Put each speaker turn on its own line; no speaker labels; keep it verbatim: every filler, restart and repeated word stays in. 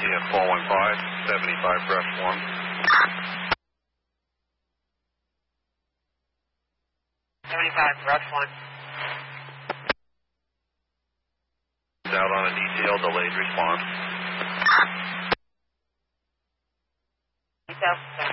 Yeah, four one five, seventy-five brush one.
seventy-five brush one.
Out on a detail, delayed response.
Detail.